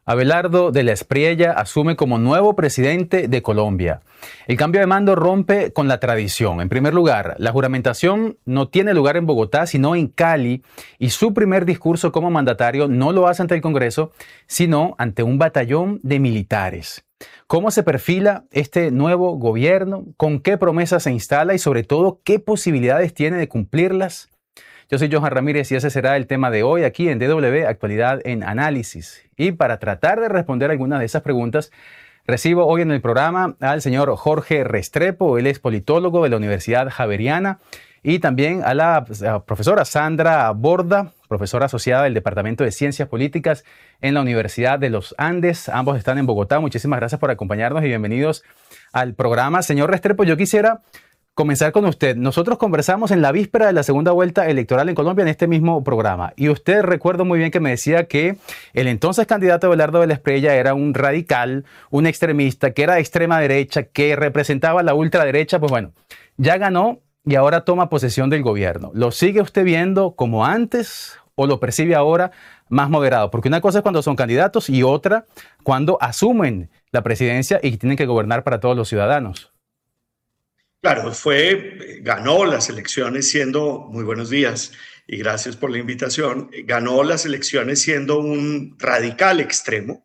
Abelardo de la Espriella asume como nuevo presidente de Colombia. El cambio de mando rompe con la tradición. En primer lugar, la juramentación no tiene lugar en Bogotá, sino en Cali, y su primer discurso como mandatario no lo hace ante el Congreso, sino ante un batallón de militares. ¿Cómo se perfila este nuevo gobierno? ¿Con qué promesas se instala? Y sobre todo, ¿qué posibilidades tiene de cumplirlas? Yo soy Johan Ramírez y ese será el tema de hoy aquí en DW Actualidad en Análisis. Y para tratar de responder algunas de esas preguntas, recibo hoy en el programa al señor Jorge Restrepo. Él es politólogo de la Universidad Javeriana, y también a la profesora Sandra Borda, profesora asociada del Departamento de Ciencias Políticas en la Universidad de los Andes. Ambos están en Bogotá. Muchísimas gracias por acompañarnos y bienvenidos al programa. Señor Restrepo, yo quisiera comenzar con usted. Nosotros conversamos en la víspera de la segunda vuelta electoral en Colombia en este mismo programa, y usted, recuerdo muy bien que me decía que el entonces candidato Abelardo de la Espriella era un radical, un extremista, que era de extrema derecha, que representaba la ultraderecha. Pues bueno, ya ganó y ahora toma posesión del gobierno. ¿Lo sigue usted viendo como antes o lo percibe ahora más moderado? Porque una cosa es cuando son candidatos y otra cuando asumen la presidencia y tienen que gobernar para todos los ciudadanos. Claro, ganó las elecciones siendo, muy buenos días y gracias por la invitación, ganó las elecciones siendo un radical extremo,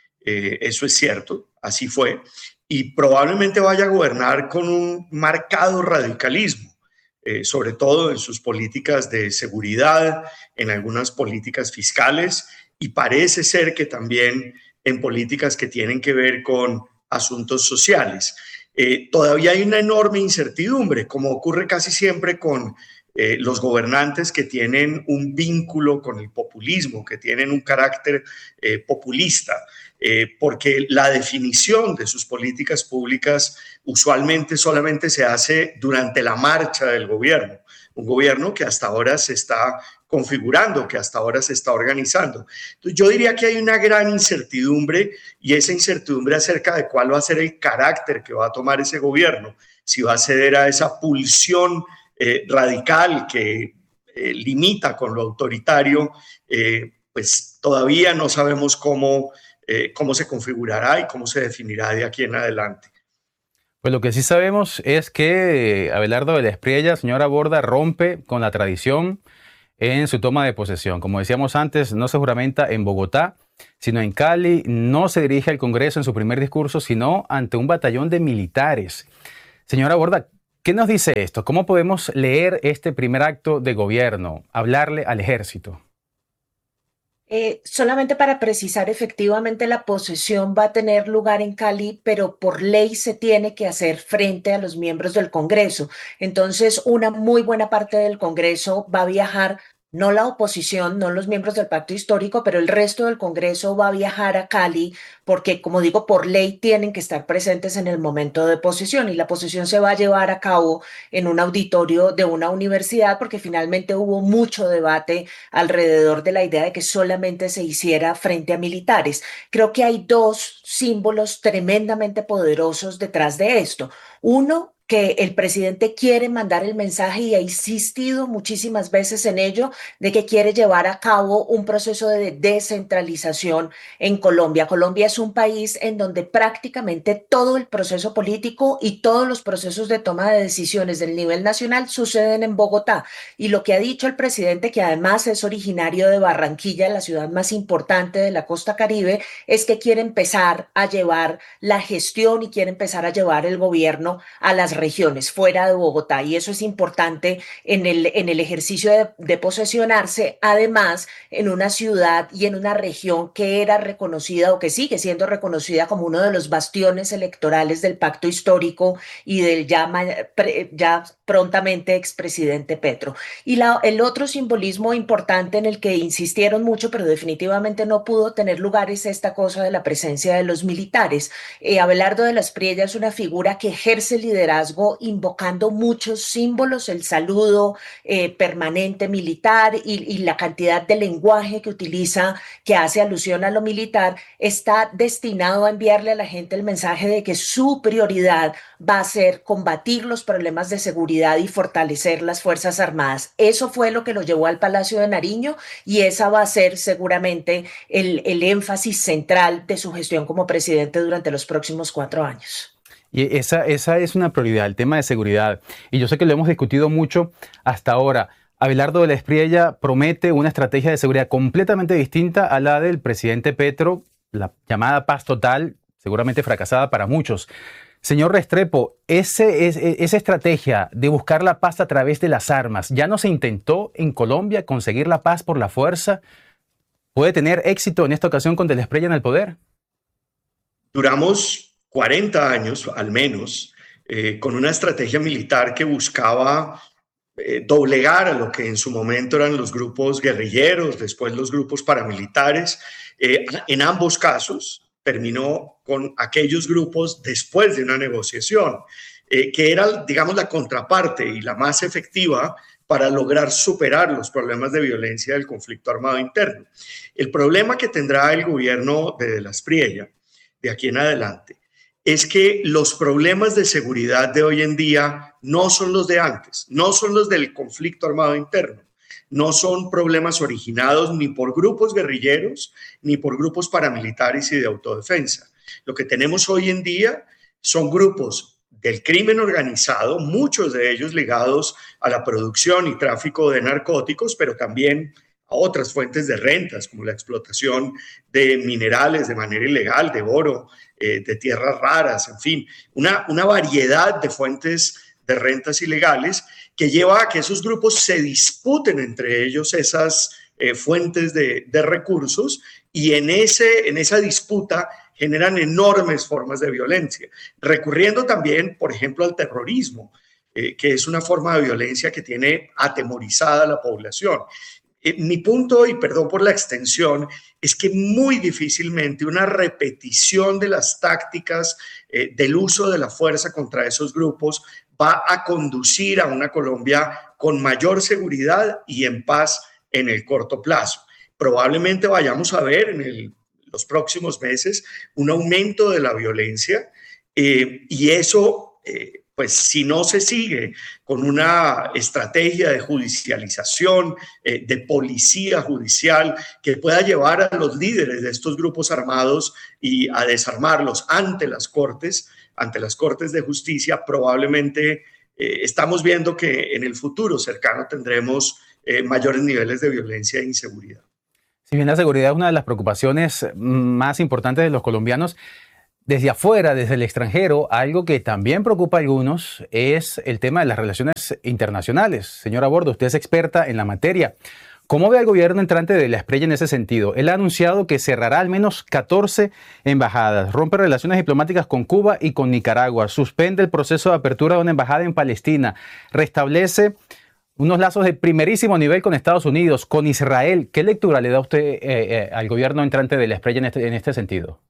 eso es cierto, así fue, y probablemente vaya a gobernar con un marcado radicalismo, sobre todo en sus políticas de seguridad, en algunas políticas fiscales, y parece ser que también en políticas que tienen que ver con asuntos sociales. Todavía hay una enorme incertidumbre, como ocurre casi siempre con los gobernantes que tienen un vínculo con el populismo, que tienen un carácter populista, porque la definición de sus políticas públicas usualmente solamente se hace durante la marcha del gobierno, un gobierno que hasta ahora se está configurando, que hasta ahora se está organizando. Entonces, yo diría que hay una gran incertidumbre, y esa incertidumbre acerca de cuál va a ser el carácter que va a tomar ese gobierno, si va a ceder a esa pulsión radical que limita con lo autoritario, pues todavía no sabemos cómo se configurará y cómo se definirá de aquí en adelante. Pues lo que sí sabemos es que Abelardo de la Espriella, señora Borda, rompe con la tradición en su toma de posesión. Como decíamos antes, no se juramenta en Bogotá, sino en Cali. No se dirige al Congreso en su primer discurso, sino ante un batallón de militares. Señora Borda, ¿qué nos dice esto? ¿Cómo podemos leer este primer acto de gobierno? Hablarle al ejército. Solamente para precisar, efectivamente la posesión va a tener lugar en Cali, pero por ley se tiene que hacer frente a los miembros del Congreso. Entonces, una muy buena parte del Congreso va a viajar, no la oposición, no los miembros del pacto histórico, pero el resto del Congreso va a viajar a Cali porque, como digo, por ley tienen que estar presentes en el momento de posesión, y la posesión se va a llevar a cabo en un auditorio de una universidad, porque finalmente hubo mucho debate alrededor de la idea de que solamente se hiciera frente a militares. Creo que hay dos símbolos tremendamente poderosos detrás de esto. Uno, que el presidente quiere mandar el mensaje, y ha insistido muchísimas veces en ello, de que quiere llevar a cabo un proceso de descentralización en Colombia. Colombia es un país en donde prácticamente todo el proceso político y todos los procesos de toma de decisiones del nivel nacional suceden en Bogotá. Y lo que ha dicho el presidente, que además es originario de Barranquilla, la ciudad más importante de la costa Caribe, es que quiere empezar a llevar la gestión y quiere empezar a llevar el gobierno a las regiones fuera de Bogotá, y eso es importante en el ejercicio de posesionarse, además en una ciudad y en una región que era reconocida, o que sigue siendo reconocida, como uno de los bastiones electorales del pacto histórico y del ya prontamente expresidente Petro. Y el otro simbolismo importante en el que insistieron mucho, pero definitivamente no pudo tener lugar, es esta cosa de la presencia de los militares. Abelardo de la Espriella es una figura que ejerce liderazgo liderazgo invocando muchos símbolos, el saludo permanente militar y la cantidad de lenguaje que utiliza, que hace alusión a lo militar, está destinado a enviarle a la gente el mensaje de que su prioridad va a ser combatir los problemas de seguridad y fortalecer las Fuerzas Armadas. Eso fue lo que lo llevó al Palacio de Nariño y esa va a ser seguramente el énfasis central de su gestión como presidente durante los próximos 4 años. Y esa es una prioridad, el tema de seguridad. Y yo sé que lo hemos discutido mucho hasta ahora. Abelardo de la Espriella promete una estrategia de seguridad completamente distinta a la del presidente Petro, la llamada paz total, seguramente fracasada para muchos. Señor Restrepo, esa estrategia de buscar la paz a través de las armas, ¿ya no se intentó en Colombia conseguir la paz por la fuerza? ¿Puede tener éxito en esta ocasión con de la Espriella en el poder? Duramos 40 años, al menos, con una estrategia militar que buscaba doblegar a lo que en su momento eran los grupos guerrilleros, después los grupos paramilitares. En ambos casos terminó con aquellos grupos después de una negociación, que era, digamos, la contraparte y la más efectiva para lograr superar los problemas de violencia del conflicto armado interno. El problema que tendrá el gobierno de la Espriella de aquí en adelante es que los problemas de seguridad de hoy en día no son los de antes, no son los del conflicto armado interno, no son problemas originados ni por grupos guerrilleros ni por grupos paramilitares y de autodefensa. Lo que tenemos hoy en día son grupos del crimen organizado, muchos de ellos ligados a la producción y tráfico de narcóticos, pero también a otras fuentes de rentas, como la explotación de minerales de manera ilegal, de oro, de tierras raras, en fin, una variedad de fuentes de rentas ilegales que lleva a que esos grupos se disputen entre ellos esas fuentes de recursos y en esa disputa generan enormes formas de violencia, recurriendo también, por ejemplo, al terrorismo, que es una forma de violencia que tiene atemorizada a la población. Mi punto, y perdón por la extensión, es que muy difícilmente una repetición de las tácticas del uso de la fuerza contra esos grupos va a conducir a una Colombia con mayor seguridad y en paz en el corto plazo. Probablemente vayamos a ver en los próximos meses un aumento de la violencia y eso pues si no se sigue con una estrategia de judicialización, de policía judicial que pueda llevar a los líderes de estos grupos armados y a desarmarlos ante las cortes de justicia, probablemente estamos viendo que en el futuro cercano tendremos mayores niveles de violencia e inseguridad. Si bien la seguridad es una de las preocupaciones más importantes de los colombianos, desde afuera, desde el extranjero, algo que también preocupa a algunos es el tema de las relaciones internacionales. Señora Bordo, usted es experta en la materia. ¿Cómo ve al gobierno entrante de la Espriella en ese sentido? Él ha anunciado que cerrará al menos 14 embajadas, rompe relaciones diplomáticas con Cuba y con Nicaragua, suspende el proceso de apertura de una embajada en Palestina, restablece unos lazos de primerísimo nivel con Estados Unidos, con Israel. ¿Qué lectura le da usted al gobierno entrante de la Espriella en este sentido?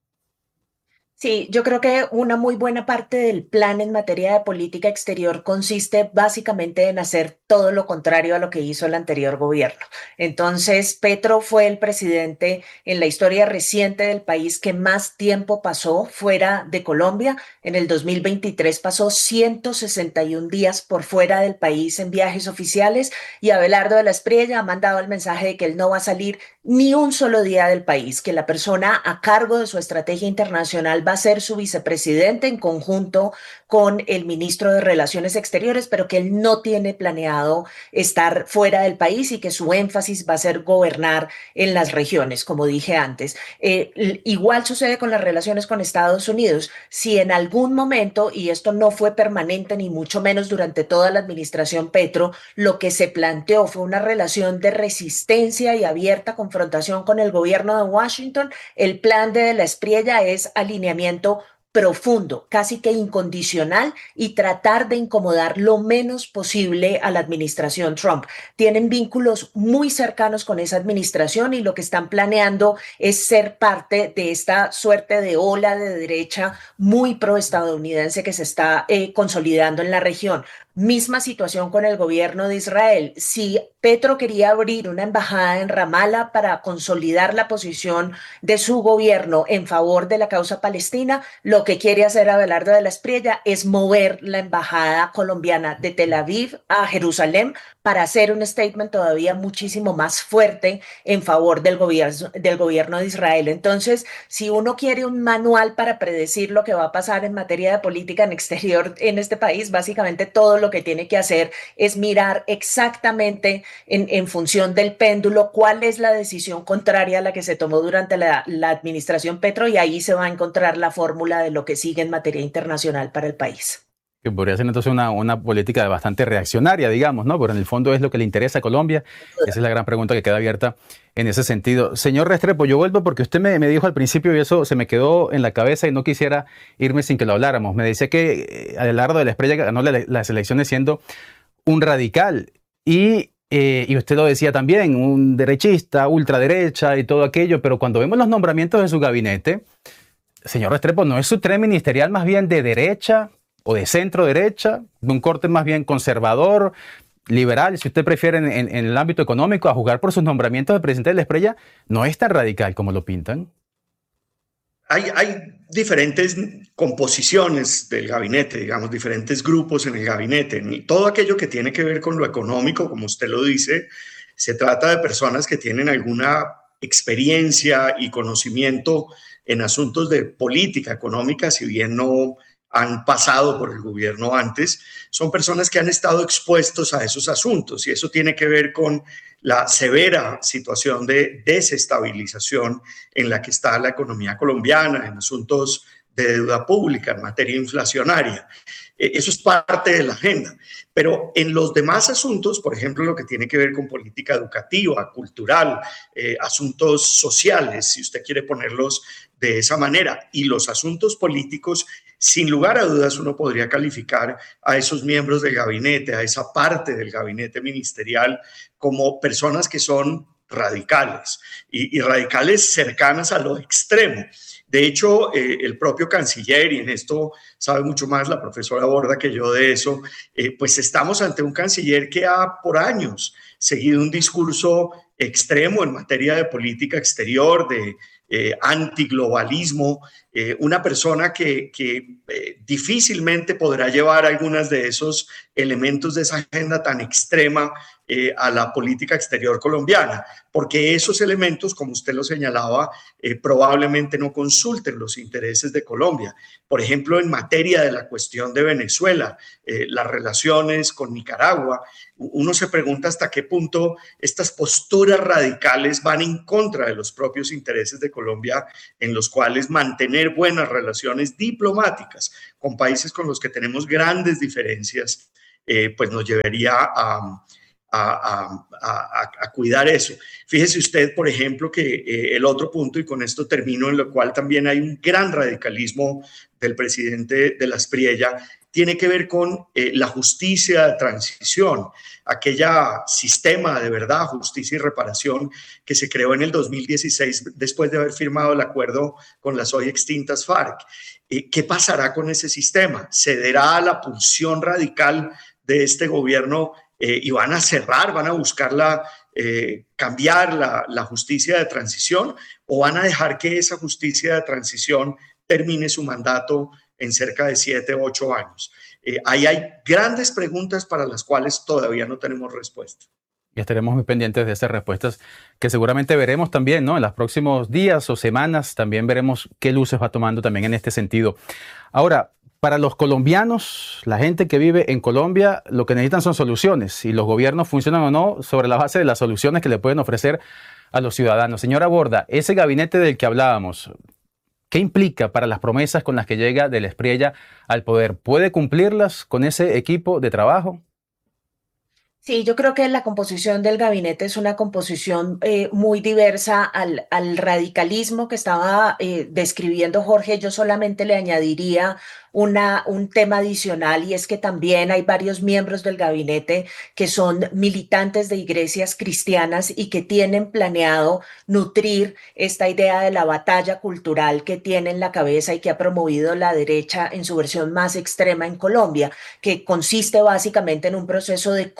Sí, yo creo que una muy buena parte del plan en materia de política exterior consiste básicamente en hacer todo lo contrario a lo que hizo el anterior gobierno. Entonces, Petro fue el presidente en la historia reciente del país que más tiempo pasó fuera de Colombia. En el 2023 pasó 161 días por fuera del país en viajes oficiales y Abelardo de la Espriella ha mandado el mensaje de que él no va a salir ni un solo día del país, que la persona a cargo de su estrategia internacional va a ser su vicepresidente en conjunto con el ministro de Relaciones Exteriores, pero que él no tiene planeado estar fuera del país y que su énfasis va a ser gobernar en las regiones, como dije antes. Igual sucede con las relaciones con Estados Unidos. Si en algún momento, y esto no fue permanente ni mucho menos durante toda la administración Petro, lo que se planteó fue una relación de resistencia y abierta confrontación con el gobierno de Washington, el plan de la Espriella es alineamiento profundo, casi que incondicional, y tratar de incomodar lo menos posible a la administración Trump. Tienen vínculos muy cercanos con esa administración y lo que están planeando es ser parte de esta suerte de ola de derecha muy proestadounidense que se está consolidando en la región. Misma situación con el gobierno de Israel. Si Petro quería abrir una embajada en Ramallah para consolidar la posición de su gobierno en favor de la causa palestina, lo que quiere hacer Abelardo de la Espriella es mover la embajada colombiana de Tel Aviv a Jerusalén para hacer un statement todavía muchísimo más fuerte en favor del gobierno de Israel. Entonces, si uno quiere un manual para predecir lo que va a pasar en materia de política en exterior en este país, básicamente todo lo que tiene que hacer es mirar exactamente en función del péndulo cuál es la decisión contraria a la que se tomó durante la administración Petro, y ahí se va a encontrar la fórmula de lo que sigue en materia internacional para el país. Que podría ser entonces una política bastante reaccionaria, digamos, ¿no? Pero en el fondo es lo que le interesa a Colombia. Esa es la gran pregunta que queda abierta en ese sentido. Señor Restrepo, yo vuelvo porque usted me dijo al principio, y eso se me quedó en la cabeza y no quisiera irme sin que lo habláramos. Me decía que Abelardo de la Espriella ganó las elecciones siendo un radical y usted lo decía también, un derechista, ultraderecha y todo aquello, pero cuando vemos los nombramientos de su gabinete, señor Restrepo, ¿no es su tren ministerial más bien de derecha o de centro derecha, de un corte más bien conservador, liberal, si usted prefiere en el ámbito económico, a jugar por sus nombramientos de presidente de la Espriella? No es tan radical como lo pintan. Hay diferentes composiciones del gabinete, digamos, diferentes grupos en el gabinete. Y todo aquello que tiene que ver con lo económico, como usted lo dice, se trata de personas que tienen alguna experiencia y conocimiento en asuntos de política económica, si bien no han pasado por el gobierno antes, son personas que han estado expuestos a esos asuntos, y eso tiene que ver con la severa situación de desestabilización en la que está la economía colombiana, en asuntos de deuda pública, en materia inflacionaria. Eso es parte de la agenda. Pero en los demás asuntos, por ejemplo, lo que tiene que ver con política educativa, cultural, asuntos sociales, si usted quiere ponerlos de esa manera, y los asuntos políticos, sin lugar a dudas uno podría calificar a esos miembros del gabinete, a esa parte del gabinete ministerial, como personas que son radicales y radicales cercanas a lo extremo. De hecho, el propio canciller, y en esto sabe mucho más la profesora Borda que yo de eso, pues estamos ante un canciller que ha por años seguido un discurso extremo en materia de política exterior, de antiglobalismo, una persona que difícilmente podrá llevar algunos de esos elementos de esa agenda tan extrema a la política exterior colombiana, porque esos elementos, como usted lo señalaba, probablemente no consulten los intereses de Colombia. Por ejemplo, en materia de la cuestión de Venezuela, las relaciones con Nicaragua, uno se pregunta hasta qué punto estas posturas radicales van en contra de los propios intereses de Colombia, en los cuales mantener buenas relaciones diplomáticas con países con los que tenemos grandes diferencias, pues nos llevaría a cuidar eso. Fíjese usted, por ejemplo, que el otro punto, y con esto termino, en lo cual también hay un gran radicalismo del presidente de la Espriella, tiene que ver con la justicia de transición, aquella sistema de verdad, justicia y reparación que se creó en el 2016 después de haber firmado el acuerdo con las hoy extintas FARC. ¿Qué pasará con ese sistema? ¿Cederá a la pulsión radical de este gobierno y van a cerrar, van a buscar cambiar la justicia de transición, o van a dejar que esa justicia de transición termine su mandato en cerca de 7 u 8 años? Ahí hay grandes preguntas para las cuales todavía no tenemos respuesta. Y estaremos muy pendientes de esas respuestas que seguramente veremos también, ¿no? En los próximos días o semanas también veremos qué luces va tomando también en este sentido. Ahora, para los colombianos, la gente que vive en Colombia, lo que necesitan son soluciones, y los gobiernos funcionan o no sobre la base de las soluciones que le pueden ofrecer a los ciudadanos. Señora Borda, ese gabinete del que hablábamos, ¿qué implica para las promesas con las que llega de la Espriella al poder? ¿Puede cumplirlas con ese equipo de trabajo? Sí, yo creo que la composición del gabinete es una composición muy diversa al radicalismo que estaba describiendo Jorge. Yo solamente le añadiría un tema adicional y es que también hay varios miembros del gabinete que son militantes de iglesias cristianas y que tienen planeado nutrir esta idea de la batalla cultural que tiene en la cabeza y que ha promovido la derecha en su versión más extrema en Colombia, que consiste básicamente en un proceso de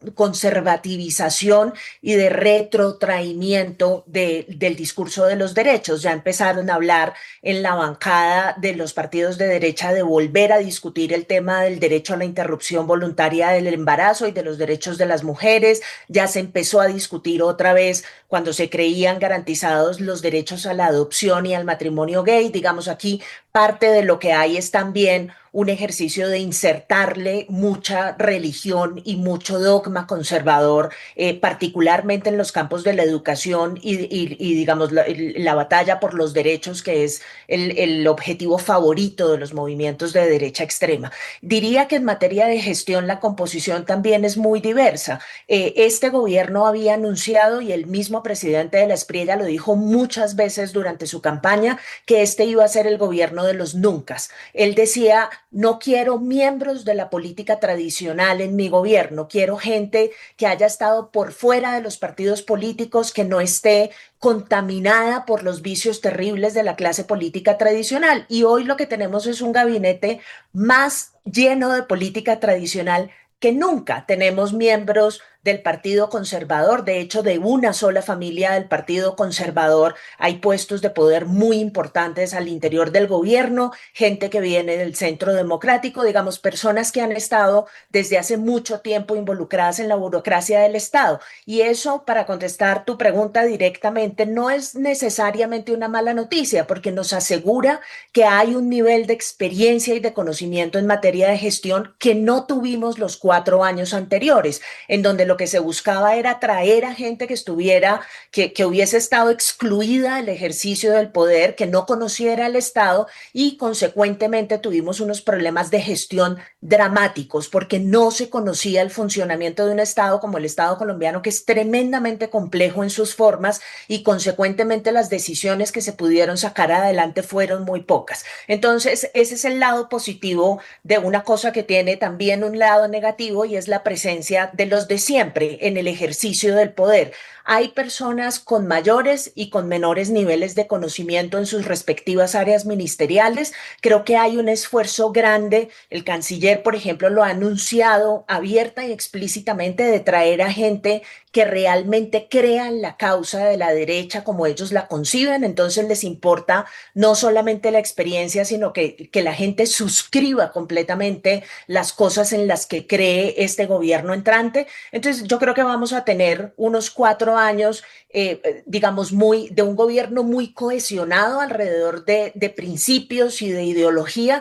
conservativización y de retrotraimiento del discurso de los derechos. Ya empezaron a hablar en la bancada de los partidos de derecha de volver a discutir el tema del derecho a la interrupción voluntaria del embarazo y de los derechos de las mujeres. Ya se empezó a discutir otra vez cuando se creían garantizados los derechos a la adopción y al matrimonio gay. Digamos, aquí parte de lo que hay es también un ejercicio de insertarle mucha religión y mucho dogma conservador, particularmente en los campos de la educación y digamos, la batalla por los derechos, que es el objetivo favorito de los movimientos de derecha extrema. Diría que en materia de gestión la composición también es muy diversa. Este gobierno había anunciado, y el mismo presidente de la Espriella lo dijo muchas veces durante su campaña, que este iba a ser el gobierno de los nuncas. Él decía, no quiero miembros de la política tradicional en mi gobierno, quiero gente que haya estado por fuera de los partidos políticos, que no esté contaminada por los vicios terribles de la clase política tradicional. Y hoy lo que tenemos es un gabinete más lleno de política tradicional que nunca. Tenemos miembros del Partido Conservador, de hecho, de una sola familia del Partido Conservador hay puestos de poder muy importantes al interior del gobierno, gente que viene del Centro Democrático, digamos, personas que han estado desde hace mucho tiempo involucradas en la burocracia del Estado. Y eso, para contestar tu pregunta directamente, no es necesariamente una mala noticia, porque nos asegura que hay un nivel de experiencia y de conocimiento en materia de gestión que no tuvimos los 4 años anteriores, en donde lo que se buscaba era traer a gente que estuviera, que hubiese estado excluida del ejercicio del poder, que no conociera el Estado, y consecuentemente tuvimos unos problemas de gestión dramáticos porque no se conocía el funcionamiento de un Estado como el Estado colombiano, que es tremendamente complejo en sus formas, y consecuentemente las decisiones que se pudieron sacar adelante fueron muy pocas. Entonces, ese es el lado positivo de una cosa que tiene también un lado negativo, y es la presencia de los de siempre en el ejercicio del poder. Hay personas con mayores y con menores niveles de conocimiento en sus respectivas áreas ministeriales. Creo que hay un esfuerzo grande. El canciller, por ejemplo, lo ha anunciado abierta y explícitamente, de traer a gente que realmente crean la causa de la derecha como ellos la conciben. Entonces les importa no solamente la experiencia, sino que la gente suscriba completamente las cosas en las que cree este gobierno entrante. Entonces yo creo que vamos a tener unos 4 años, digamos, de un gobierno muy cohesionado alrededor de principios y de ideología,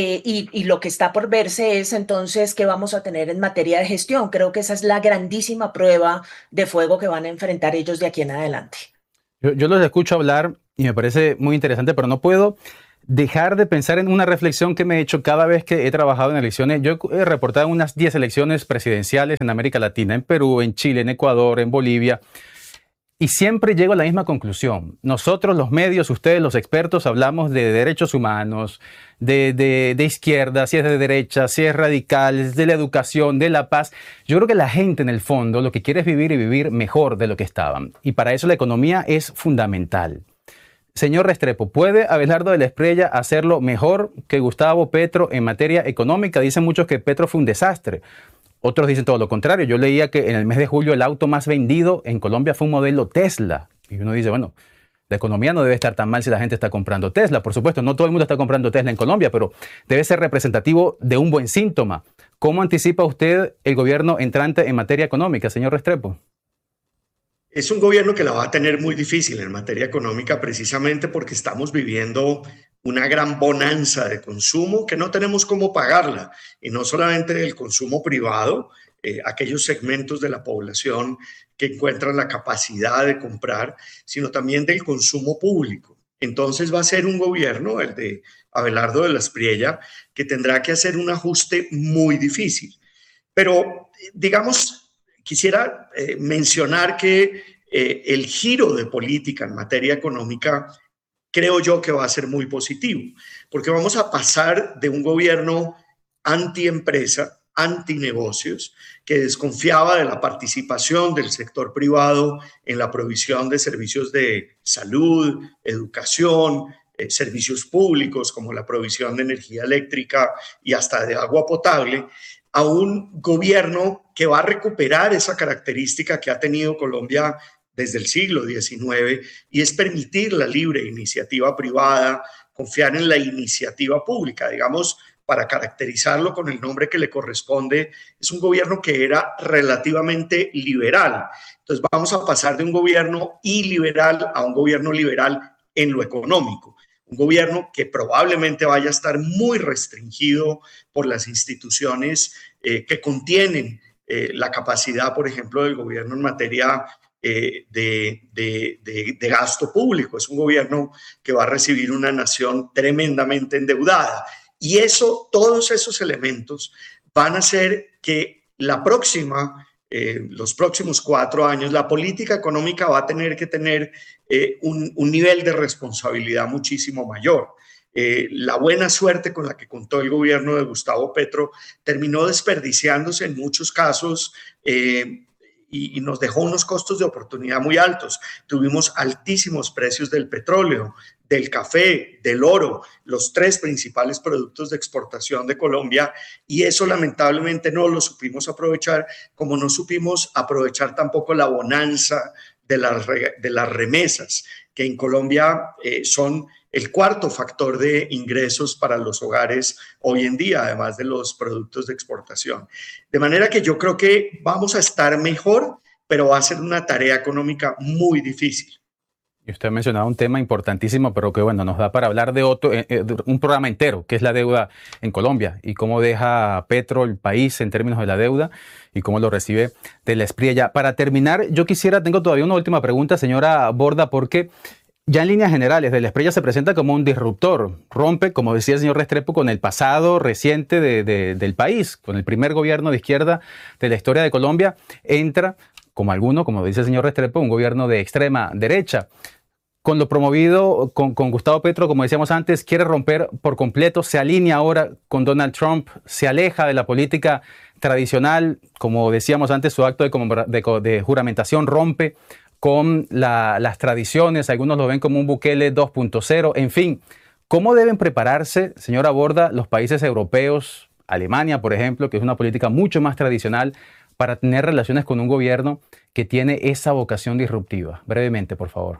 y lo que está por verse es entonces qué vamos a tener en materia de gestión. Creo que esa es la grandísima prueba de fuego que van a enfrentar ellos de aquí en adelante. Yo los escucho hablar y me parece muy interesante, pero no puedo dejar de pensar en una reflexión que me he hecho cada vez que he trabajado en elecciones. Yo he reportado unas 10 elecciones presidenciales en América Latina, en Perú, en Chile, en Ecuador, en Bolivia, y siempre llego a la misma conclusión. Nosotros, los medios, ustedes, los expertos, hablamos de derechos humanos, de izquierda, si es de derecha, si es radical, de la educación, de la paz. Yo creo que la gente, en el fondo, lo que quiere es vivir y vivir mejor de lo que estaban. Y para eso la economía es fundamental. Señor Restrepo, ¿puede Abelardo de la Espriella hacerlo mejor que Gustavo Petro en materia económica? Dicen muchos que Petro fue un desastre. Otros dicen todo lo contrario. Yo leía que en el mes de julio el auto más vendido en Colombia fue un modelo Tesla. Y uno dice, bueno, la economía no debe estar tan mal si la gente está comprando Tesla. Por supuesto, no todo el mundo está comprando Tesla en Colombia, pero debe ser representativo de un buen síntoma. ¿Cómo anticipa usted el gobierno entrante en materia económica, señor Restrepo? Es un gobierno que la va a tener muy difícil en materia económica, precisamente porque estamos viviendo una gran bonanza de consumo que no tenemos cómo pagarla, y no solamente del consumo privado, aquellos segmentos de la población que encuentran la capacidad de comprar, sino también del consumo público. Entonces va a ser un gobierno, el de Abelardo de la Espriella, que tendrá que hacer un ajuste muy difícil. Pero, digamos, quisiera mencionar que el giro de política en materia económica creo yo que va a ser muy positivo, porque vamos a pasar de un gobierno antiempresa, antinegocios, que desconfiaba de la participación del sector privado en la provisión de servicios de salud, educación, servicios públicos como la provisión de energía eléctrica y hasta de agua potable, a un gobierno que va a recuperar esa característica que ha tenido Colombia desde el siglo XIX, y es permitir la libre iniciativa privada, confiar en la iniciativa pública, digamos, para caracterizarlo con el nombre que le corresponde, es un gobierno que era relativamente liberal. Entonces vamos a pasar de un gobierno iliberal a un gobierno liberal en lo económico. Un gobierno que probablemente vaya a estar muy restringido por las instituciones que contienen la capacidad, por ejemplo, del gobierno en materia de gasto público. Es un gobierno que va a recibir una nación tremendamente endeudada. Y eso, todos esos elementos van a hacer que los próximos 4 años, la política económica va a tener que tener un nivel de responsabilidad muchísimo mayor. La buena suerte con la que contó el gobierno de Gustavo Petro terminó desperdiciándose en muchos casos y nos dejó unos costos de oportunidad muy altos. Tuvimos altísimos precios del petróleo, del café, del oro, los 3 principales productos de exportación de Colombia, y eso lamentablemente no lo supimos aprovechar, como no supimos aprovechar tampoco la bonanza de las remesas, que en Colombia son el 4º factor de ingresos para los hogares hoy en día, además de los productos de exportación. De manera que yo creo que vamos a estar mejor, pero va a ser una tarea económica muy difícil. Y usted ha mencionado un tema importantísimo, pero que bueno, nos da para hablar de otro, un programa entero, que es la deuda en Colombia y cómo deja Petro el país en términos de la deuda y cómo lo recibe de la Espriella. Para terminar, tengo todavía una última pregunta, señora Borda, porque ya en líneas generales, de la Espriella se presenta como un disruptor, rompe, como decía el señor Restrepo, con el pasado reciente del país, con el primer gobierno de izquierda de la historia de Colombia, entra, como dice el señor Restrepo, un gobierno de extrema derecha. Con lo promovido con Gustavo Petro, como decíamos antes, quiere romper por completo, se alinea ahora con Donald Trump, se aleja de la política tradicional, como decíamos antes, su acto de juramentación rompe con las tradiciones, algunos lo ven como un Bukele 2.0, en fin. ¿Cómo deben prepararse, señora Borda, los países europeos, Alemania, por ejemplo, que es una política mucho más tradicional, para tener relaciones con un gobierno que tiene esa vocación disruptiva? Brevemente, por favor.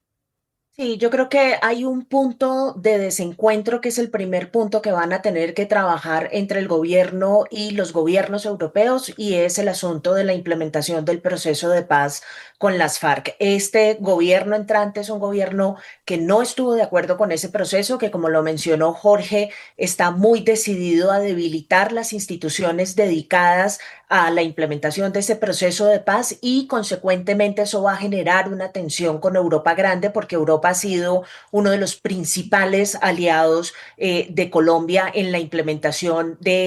Sí, yo creo que hay un punto de desencuentro que es el primer punto que van a tener que trabajar entre el gobierno y los gobiernos europeos, y es el asunto de la implementación del proceso de paz con las FARC. Este gobierno entrante es un gobierno que no estuvo de acuerdo con ese proceso, que, como lo mencionó Jorge, está muy decidido a debilitar las instituciones dedicadas a la implementación de ese proceso de paz, y consecuentemente eso va a generar una tensión con Europa grande, porque Europa ha sido uno de los principales aliados de Colombia en la implementación de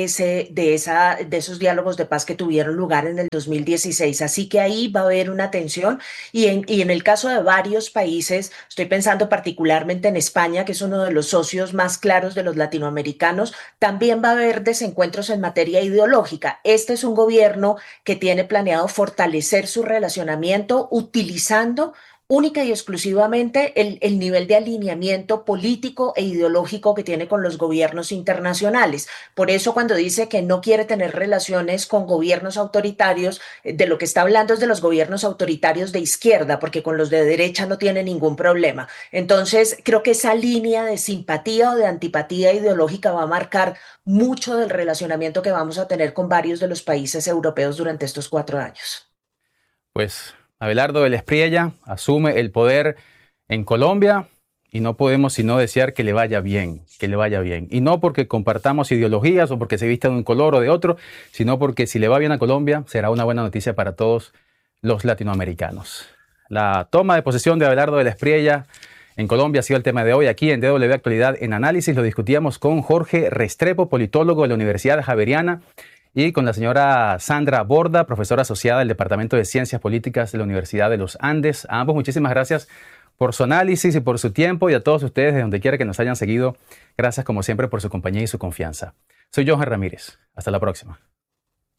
esos diálogos de paz que tuvieron lugar en el 2016. Así que ahí va a haber una tensión, y en el caso de varios países, estoy pensando particularmente en España, que es uno de los socios más claros de los latinoamericanos, también va a haber desencuentros en materia ideológica. Este es un gobierno que tiene planeado fortalecer su relacionamiento utilizando única y exclusivamente el nivel de alineamiento político e ideológico que tiene con los gobiernos internacionales. Por eso, cuando dice que no quiere tener relaciones con gobiernos autoritarios, de lo que está hablando es de los gobiernos autoritarios de izquierda, porque con los de derecha no tiene ningún problema. Entonces, creo que esa línea de simpatía o de antipatía ideológica va a marcar mucho del relacionamiento que vamos a tener con varios de los países europeos durante estos 4 años. Pues Abelardo de la Espriella asume el poder en Colombia y no podemos sino desear que le vaya bien, que le vaya bien. Y no porque compartamos ideologías o porque se vista de un color o de otro, sino porque si le va bien a Colombia será una buena noticia para todos los latinoamericanos. La toma de posesión de Abelardo de la Espriella en Colombia ha sido el tema de hoy aquí en DW Actualidad en Análisis. Lo discutíamos con Jorge Restrepo, politólogo de la Universidad Javeriana, y con la señora Sandra Borda, profesora asociada del Departamento de Ciencias Políticas de la Universidad de los Andes. A ambos muchísimas gracias por su análisis y por su tiempo, y a todos ustedes de donde quiera que nos hayan seguido, gracias como siempre por su compañía y su confianza. Soy Johan Ramírez. Hasta la próxima.